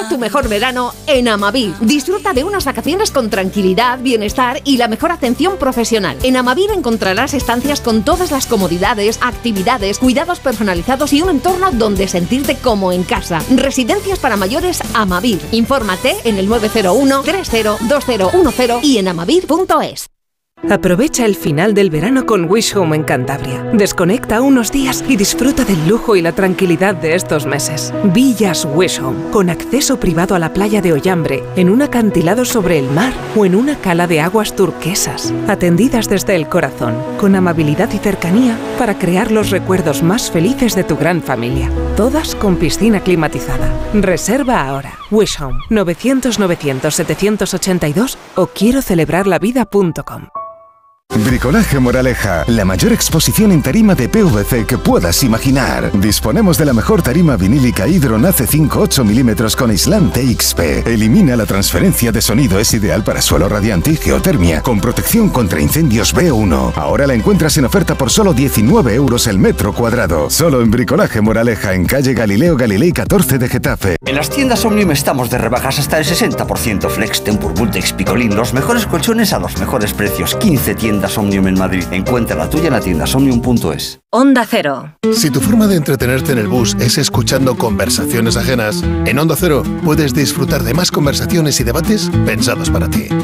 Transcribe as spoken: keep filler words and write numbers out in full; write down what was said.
Vive tu mejor verano en Amavir. Disfruta de unas vacaciones con tranquilidad, bienestar y la mejor atención profesional. En Amavir encontrarás estancias con todas las comodidades, actividades, cuidados personalizados y un entorno donde sentirte como en casa. Residencias para mayores Amavir. Infórmate en el nueve cero uno, tres cero, dos cero uno cero y en amavir punto es. Aprovecha el final del verano con Wish Home en Cantabria. Desconecta unos días y disfruta del lujo y la tranquilidad de estos meses. Villas Wish Home, con acceso privado a la playa de Ollambre, en un acantilado sobre el mar o en una cala de aguas turquesas. Atendidas desde el corazón, con amabilidad y cercanía para crear los recuerdos más felices de tu gran familia. Todas con piscina climatizada. Reserva ahora. Wish Home, novecientos novecientos setecientos ochenta y dos o quiero celebrar la vida punto com. Bricolaje Moraleja, la mayor exposición en tarima de P V C que puedas imaginar. Disponemos de la mejor tarima vinílica Hydron A C cinco ocho milímetros con aislante X P. Elimina la transferencia de sonido, es ideal para suelo radiante y geotermia, con protección contra incendios B uno. Ahora la encuentras en oferta por solo diecinueve euros el metro cuadrado. Solo en Bricolaje Moraleja, en calle Galileo Galilei catorce de Getafe. En las tiendas Omnium estamos de rebajas hasta el sesenta por ciento. Flex, Tempur, Bultex, Picolín, los mejores colchones a los mejores precios. quince tiendas Omnium en Madrid. Encuentra la tuya en la tienda omnium punto es. Onda Cero. Si tu forma de entretenerte en el bus es escuchando conversaciones ajenas, en Onda Cero puedes disfrutar de más conversaciones y debates pensados para ti.